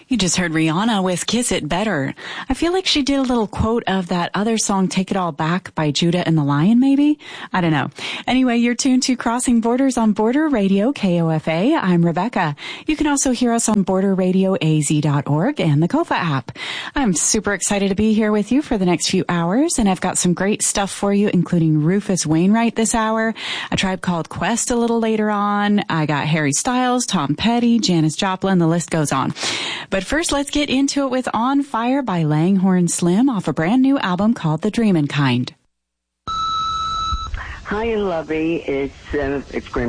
You just heard Rihanna with Kiss It Better. I feel like she did a little quote of that other song, Take It All Back by Judah and the Lion, maybe? I don't know. Anyway, you're tuned to Crossing Borders on Border Radio, KOFA. I'm Rebecca. You can also hear us on borderradioaz.org and the KOFA app. I'm super excited to be here with you for the next few hours, and I've got some great stuff for you, including Rufus Wainwright this hour, A Tribe Called Quest a little later on. I got Harry Styles, Tom Petty, Janis Joplin, the list goes on. But first, let's get into it with On Fire by Langhorne Slim off a brand new album called The Dreamin' Kind. Hi, Lovey. It's Graham